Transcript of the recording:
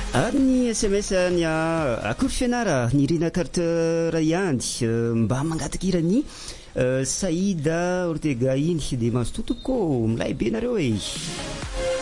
Ary ny SMS ny akory fianara ny Irina Carter ihany mba mangatakirany Saïda Ortega iny dia mazoto toko milay be nareo e.